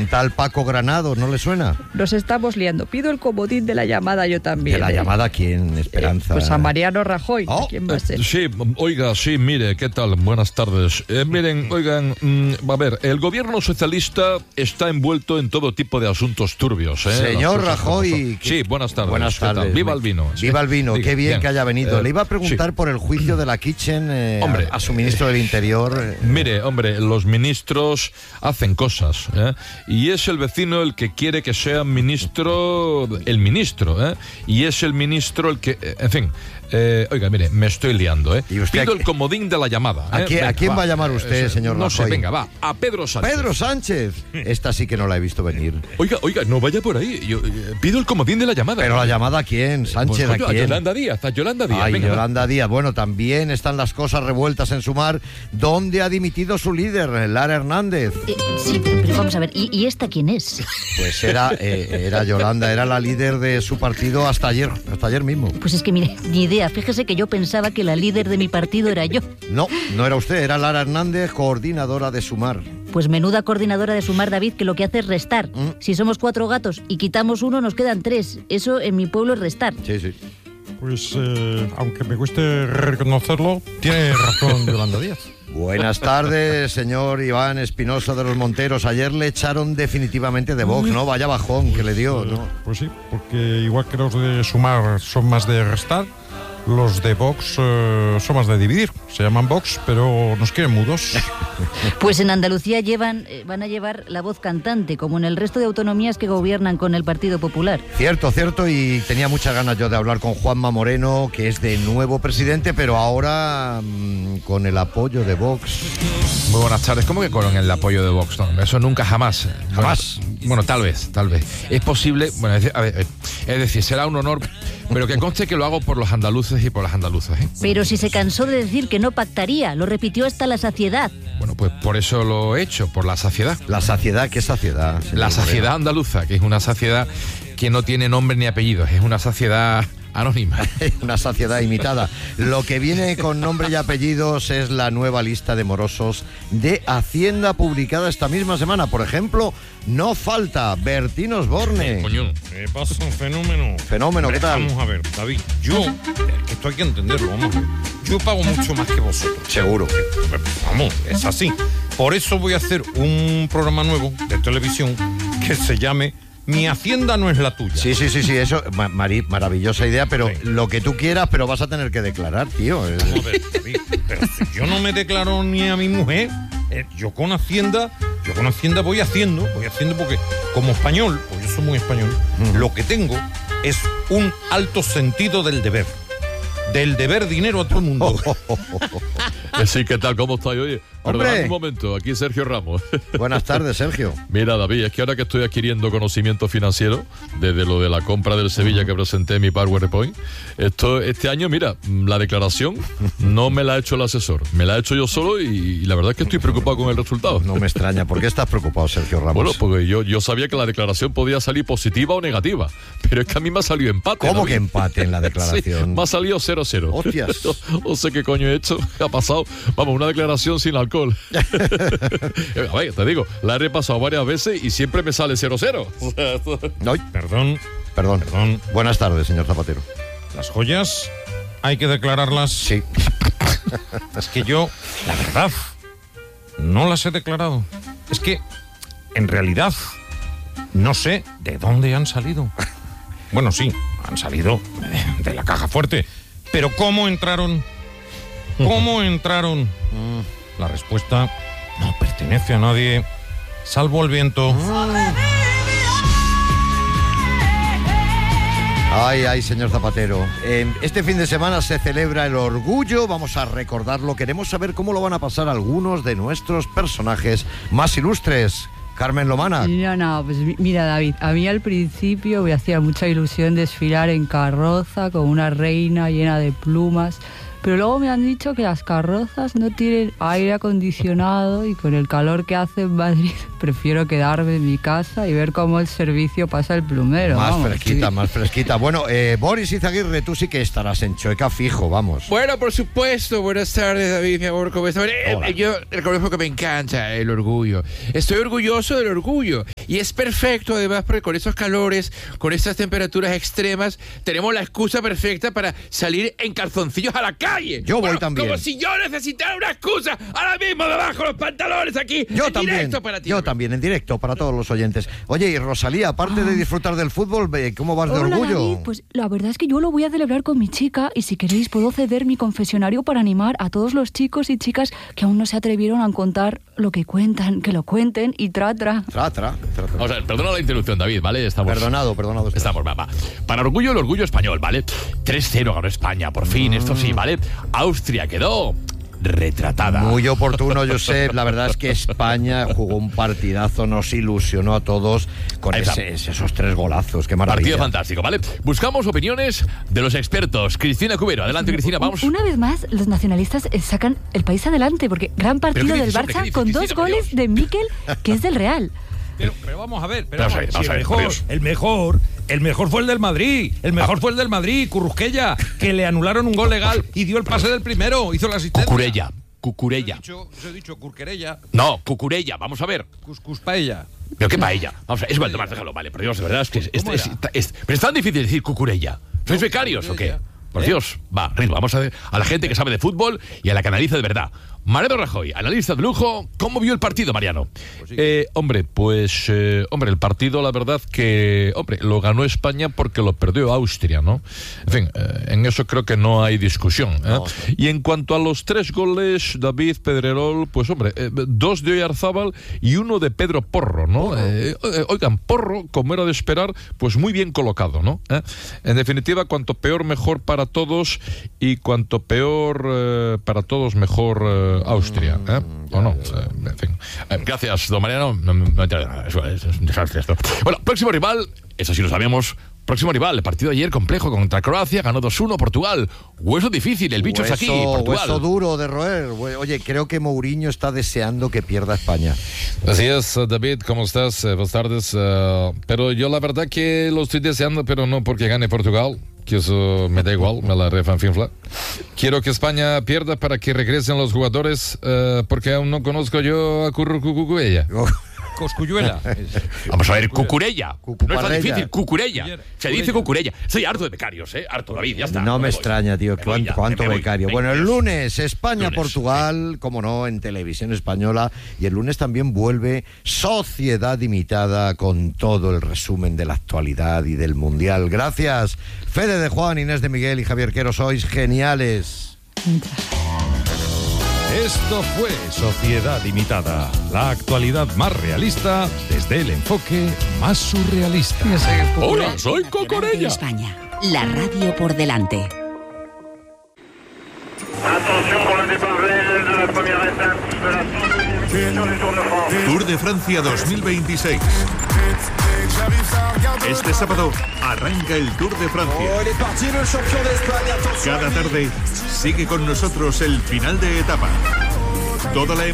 Un tal Paco Granado, ¿no le suena? Nos estamos liando. Pido el comodín de la llamada yo también. ¿De la llamada a quién, Esperanza? Pues a Mariano Rajoy. Oh. ¿Quién va a ser? Sí, oiga, sí, mire, ¿qué tal? Buenas tardes. Miren, oigan, a ver, el gobierno socialista está envuelto en todo tipo de asuntos turbios, Señor Rajoy. Sí, buenas tardes. Buenas ¿Qué tal? tardes. Viva el vino. Viva el vino, Diga, qué bien que haya venido. Le iba a preguntar sí. por el juicio de la Kitchen Hombre. a su ministro del Interior. Mire, hombre, los ministros hacen cosas, y es el vecino el que quiere que sea ministro, y es el ministro el que, en fin, oiga, mire, me estoy liando, ¿Y usted pido aquí? el comodín de la llamada. ¿A quién va a llamar usted, señor No Rajoy? sé, venga, va, a Pedro Sánchez. Pedro Sánchez. Esta sí que no la he visto venir. Oiga, no vaya por ahí, yo pido el comodín de la llamada. ¿Pero la llamada a quién, Sánchez? Pues, coño, ¿A quién? a Yolanda Díaz, Ay, venga, va. Yolanda Díaz. Bueno, también están las cosas revueltas en Sumar. ¿Dónde ha dimitido su líder, Lara Hernández? Sí, pero vamos a ver, ¿y esta quién es? Pues era Yolanda, era la líder de su partido hasta ayer mismo. Pues es que mire, ni idea, fíjese que yo pensaba que la líder de mi partido era yo. No era usted, era Lara Hernández, coordinadora de Sumar. Pues menuda coordinadora de Sumar, David, que lo que hace es restar. Si somos 4 gatos y quitamos uno, nos quedan 3. Eso en mi pueblo es restar. Sí. Pues, aunque me cueste reconocerlo, tiene razón Yolanda Díaz. Buenas tardes, señor Iván Espinosa de los Monteros. Ayer le echaron definitivamente de Vox, ¿no? Vaya bajón que le dio, ¿no? Pues sí, porque igual que los de Sumar son más de restar, los de Vox son más de dividir. Se llaman Vox, pero nos quieren mudos. Pues en Andalucía van a llevar la voz cantante, como en el resto de autonomías que gobiernan con el Partido Popular. Cierto, y tenía muchas ganas yo de hablar con Juanma Moreno, que es de nuevo presidente, pero ahora con el apoyo de Vox. Muy buenas tardes. ¿Cómo que con el apoyo de Vox? No, eso nunca, jamás. ¿Jamás? Bueno, tal vez. Es posible, bueno, es decir, será un honor, pero que conste que lo hago por los andaluces y por las andaluzas, ¿eh? Pero si se cansó de decir que no pactaría, lo repitió hasta la saciedad. Bueno, pues por eso lo he hecho, por la saciedad. ¿La saciedad? ¿Qué saciedad? La saciedad Moreno? andaluza, que es una saciedad que no tiene nombre ni apellidos, es una saciedad anónima. Una saciedad imitada. Lo que viene con nombre y apellidos es la nueva lista de morosos de Hacienda publicada esta misma semana. Por ejemplo, no falta Bertín Osborne. Coño, ¿qué pasa? Fenómeno. Fenómeno, ¿qué tal? Vamos a ver, David, yo, que esto hay que entenderlo, vamos a ver. Yo pago mucho más que vosotros. Seguro. Vamos, es así. Por eso voy a hacer un programa nuevo de televisión que se llame Mi Hacienda no es la tuya. Sí, eso, maravillosa idea, pero Sí. lo que tú quieras, pero vas a tener que declarar, tío. Vamos a ver, David, pero si yo no me declaro ni a mi mujer, yo con Hacienda voy haciendo porque como español, pues yo soy muy español, lo que tengo es un alto sentido del deber dinero a todo el mundo. Sí, ¿qué tal? ¿Cómo estáis? Oye, Hombre. perdonad un momento, aquí Sergio Ramos. Buenas tardes, Sergio. Mira, David, es que ahora que estoy adquiriendo conocimiento financiero, desde lo de la compra del Sevilla que presenté en mi PowerPoint, este año, mira, la declaración no me la ha hecho el asesor, me la he hecho yo solo y la verdad es que estoy preocupado con el resultado. No me extraña. ¿Por qué estás preocupado, Sergio Ramos? Bueno, porque yo sabía que la declaración podía salir positiva o negativa, pero es que a mí me ha salido empate. ¿Cómo David. que empate en la Sí, declaración? me ha salido 0-0. Hostias. No sé qué coño he hecho. Ha pasado, vamos, una declaración sin alcohol. A ver, te digo, la he repasado varias veces y siempre me sale 0-0. Ay, Perdón, perdón. Buenas tardes, señor Zapatero. las joyas hay que declararlas. Sí. Es que yo, la verdad, no las he declarado. Es que, en realidad, no sé de dónde han salido. Bueno, sí, han salido de la caja fuerte. Pero ¿cómo entraron? ¿Cómo entraron? La respuesta no pertenece a nadie, salvo al viento. Ay, señor Zapatero. Este fin de semana se celebra el orgullo. Vamos a recordarlo. Queremos saber cómo lo van a pasar algunos de nuestros personajes más ilustres. Carmen Lomana. No, pues mira, David, a mí al principio me hacía mucha ilusión desfilar en carroza con una reina llena de plumas, pero luego me han dicho que las carrozas no tienen aire acondicionado y con el calor que hace en Madrid prefiero quedarme en mi casa y ver cómo el servicio pasa el plumero. Más vamos, fresquita, sí. más fresquita. Bueno, Boris Izaguirre, tú sí que estarás en Chueca fijo, vamos. Bueno, por supuesto. Buenas tardes, David, mi amor. ¿Cómo estás? Hola. Yo reconozco que me encanta el orgullo. Estoy orgulloso del orgullo. Y es perfecto, además, porque con esos calores, con esas temperaturas extremas, tenemos la excusa perfecta para salir en calzoncillos a la calle. Yo voy también. Como si yo necesitara una excusa. Ahora mismo me bajo los pantalones aquí. Yo en también, directo para ti. yo también, en directo para todos los oyentes. Oye, y Rosalía, aparte de disfrutar del fútbol, ¿cómo vas de Hola, orgullo? David. Pues la verdad es que yo lo voy a celebrar con mi chica y si queréis puedo ceder mi confesionario para animar a todos los chicos y chicas que aún no se atrevieron a contar lo que cuentan, que lo cuenten y tra. Vamos a ver, perdona la interrupción, David, ¿vale? Estamos... Perdonado. Estamos, va. Para orgullo, el orgullo español, ¿vale? 3-0 ganó España, por fin, esto sí, ¿vale? Austria quedó retratada. Muy oportuno, Josep. La verdad es que España jugó un partidazo, nos ilusionó a todos con esos 3 golazos. Qué maravilla. Partido fantástico, ¿vale? Buscamos opiniones de los expertos. Cristina Cubero, adelante, Cristina, vamos. Una vez más, los nacionalistas sacan el país adelante porque gran partido ¿Pero qué del dices, hombre? Barça ¿Qué dices, con 2 Cristina, por goles Dios? de Mikel, que es del Real. Pero vamos a ver, Vamos a ver, por Dios. el mejor fue el del Madrid. El mejor fue el del Madrid, Currusquella, que le anularon un gol legal y dio el pase del primero, hizo la asistencia. Cucurella. Os he dicho Curquerella, No, Cucurella, vamos a ver. Cuspaella. Pero qué paella. Vamos a ver, es igual, Tomás, déjalo, vale. Por Dios, de verdad, es que ¿Cómo era? pero es tan difícil decir Cucurella. ¿Sois becarios o qué? Por Dios, va, ritmo, vamos a ver a la gente que sabe de fútbol y a la que analiza de verdad. Mariano Rajoy, analista de lujo, ¿cómo vio el partido, Mariano? Hombre, el partido, la verdad que, lo ganó España porque lo perdió Austria, ¿no? En fin, en eso creo que no hay discusión, ¿eh? No. Y en cuanto a los 3 goles, David Pedrerol, pues 2 de Oyarzábal y 1 de Pedro Porro, ¿no? Oigan, Porro, como era de esperar, pues muy bien colocado, ¿no? En definitiva, cuanto peor, mejor para todos, y cuanto peor para todos, mejor Austria, ¿eh? ¿O no? En fin. Gracias, don Mariano. No entiendo nada, es un desastre esto. Bueno, próximo rival, eso sí lo sabemos. Próximo rival, el partido de ayer complejo contra Croacia, ganó 2-1 Portugal. Hueso difícil, el bicho es aquí, Portugal. Hueso duro de roer. Oye, creo que Mourinho está deseando que pierda España. Así es, David, ¿cómo estás? Buenas tardes. Pero yo la verdad que lo estoy deseando, pero no porque gane Portugal, que eso me da igual, me la refanfinfla. Quiero que España pierda para que regresen los jugadores, porque aún no conozco yo a Cucurella. Coscuyuela. Vamos a ver, Cucurella. No es tan Cucuparella. difícil, Cucurella. Se dice Cucurella. Estoy harto de becarios, harto, David, ya está. No me voy. extraña, tío. Me voy ya, ¿Cuánto me voy. becario? Venga, Bueno, el Dios. lunes España-Portugal, Lunes, como no, en televisión española. Y el lunes también vuelve Sociedad Imitada con todo el resumen de la actualidad y del Mundial. Gracias, Fede de Juan, Inés de Miguel y Javier Quero. Sois geniales. Esto fue Sociedad Imitada, la actualidad más realista desde el enfoque más surrealista. Hola, soy Nacional de Cucurella. España, la radio por delante. Attention pour le départ réel de la première étape de la 100e édition du Tour de France. Tour de Francia 2026. Este sábado arranca el Tour de Francia. Cada tarde sigue con nosotros el final de etapa. Toda la